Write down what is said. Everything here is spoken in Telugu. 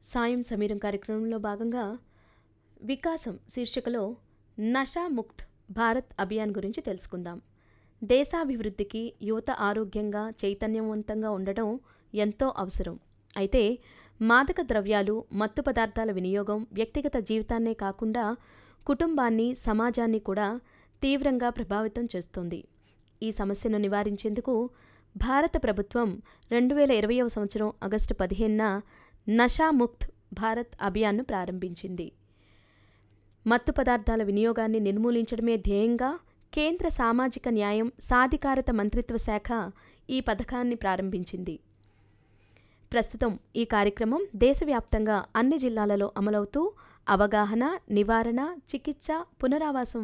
సాయం సమీరం కార్యక్రమంలో భాగంగా వికాసం శీర్షికలో నషా ముక్త్ భారత్ అభియాన్ గురించి తెలుసుకుందాం. దేశాభివృద్ధికి యువత ఆరోగ్యంగా చైతన్యవంతంగా ఉండటం ఎంతో అవసరం. అయితే మాదక ద్రవ్యాలు, మత్తు పదార్థాల వినియోగం వ్యక్తిగత జీవితాన్నే కాకుండా కుటుంబాన్ని, సమాజాన్ని కూడా తీవ్రంగా ప్రభావితం చేస్తుంది. ఈ సమస్యను నివారించేందుకు భారత ప్రభుత్వం 2020వ సంవత్సరం ఆగస్టు 15న నషాముక్త్ భారత్ అభియాన్ను ప్రారంభించింది. మత్తు పదార్థాల వినియోగాన్ని నిర్మూలించడమే ధ్యేయంగా కేంద్ర సామాజిక న్యాయం, సాధికారత మంత్రిత్వ శాఖ ఈ పథకాన్ని ప్రారంభించింది. ప్రస్తుతం ఈ కార్యక్రమం దేశవ్యాప్తంగా అన్ని జిల్లాలలో అమలవుతూ అవగాహన, నివారణ, చికిత్స, పునరావాసం